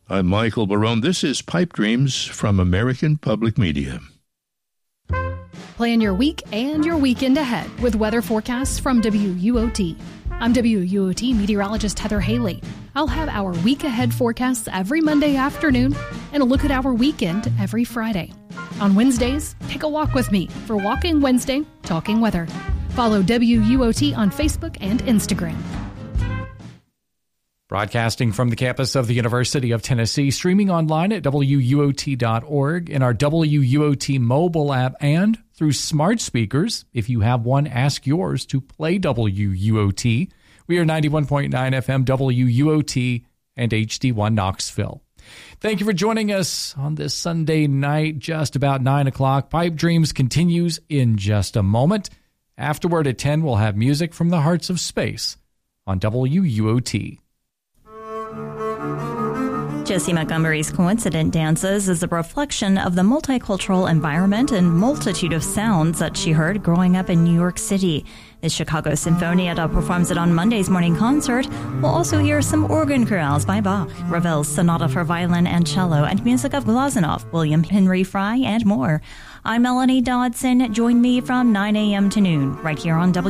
I'm Michael Barone. This is Pipe Dreams from American Public Media. Plan your week and your weekend ahead with weather forecasts from WUOT. I'm WUOT meteorologist Heather Haley. I'll have our week ahead forecasts every Monday afternoon and a look at our weekend every Friday. On Wednesdays, take a walk with me for Walking Wednesday, Talking Weather. Follow WUOT on Facebook and Instagram. Broadcasting from the campus of the University of Tennessee, streaming online at WUOT.org, in our WUOT mobile app, and through smart speakers. If you have one, ask yours to play WUOT. We are 91.9 FM WUOT and HD1 Knoxville. Thank you for joining us on this Sunday night, just about 9 o'clock. Pipe Dreams continues in just a moment. Afterward at 10, we'll have music from the hearts of space on WUOT. Josie Montgomery's Coincident Dances is a reflection of the multicultural environment and multitude of sounds that she heard growing up in New York City. The Chicago Sinfonietta performs it on Monday's morning concert. We'll also hear some organ chorales by Bach, Ravel's Sonata for Violin and Cello, and music of Glazunov, William Henry Fry, and more. I'm Melanie Dodson. Join me from 9 a.m. to noon right here on